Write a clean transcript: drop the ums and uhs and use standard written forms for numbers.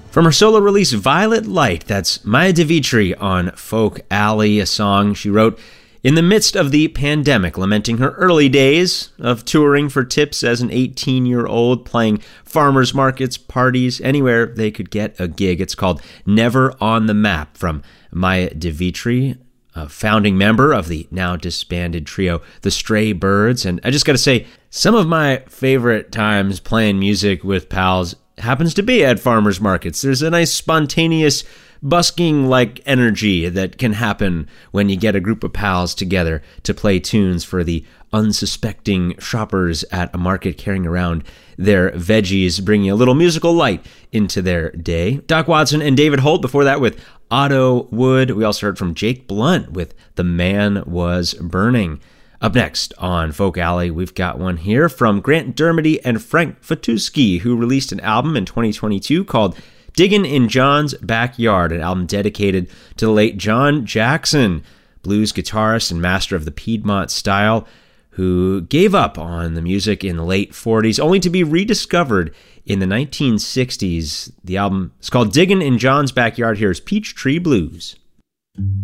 From her solo release Violet Light, that's Maya DeVitri on Folk Alley, a song she wrote in the midst of the pandemic, lamenting her early days of touring for tips as an 18-year-old, playing farmers markets, parties, anywhere they could get a gig. It's called Never on the Map from Maya DeVitri, a founding member of the now disbanded trio The Stray Birds. And I just got to say, some of my favorite times playing music with pals happens to be at farmers markets. There's a nice spontaneous busking-like energy that can happen when you get a group of pals together to play tunes for the unsuspecting shoppers at a market carrying around their veggies, bringing a little musical light into their day. Doc Watson and David Holt before that with Otto Wood. We also heard from Jake Blunt with The Man Was Burning. Up next on Folk Alley, we've got one here from Grant Dermody and Frank Fatuski, who released an album in 2022 called Diggin' in John's Backyard, an album dedicated to the late John Jackson, blues guitarist and master of the Piedmont style, who gave up on the music in the late 40s, only to be rediscovered in the 1960s. The album is called Diggin' in John's Backyard. Here's Peachtree Blues.